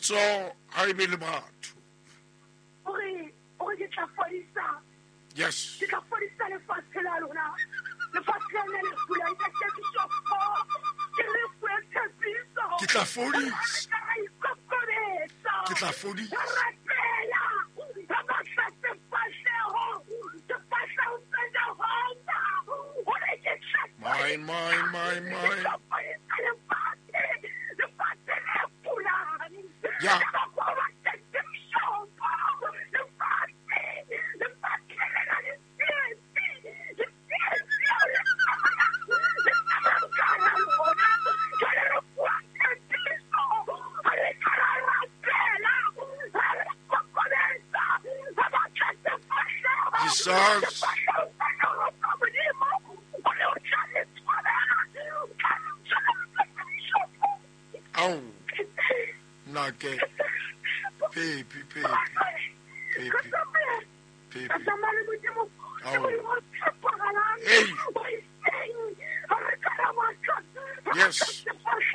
potso ha e be le batho. Ore ke tla fodisa. Yes. Ke tla fodisa lefatshe la lona. Lefatshe la le fula e tla tshepisa. Ke le fue tshepisa. Ke tla fodisa. Ke tla fodisa. Mine. Yeah. Jesus. Ow. Nake. Baby. Oh. Hey. Yes.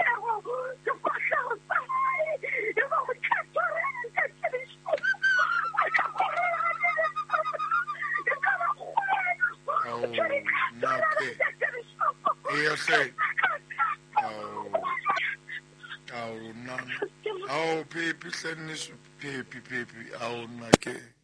Oh, Nake. Yes, Oh, Nana. Oh, baby, send this baby. Oh, Nake.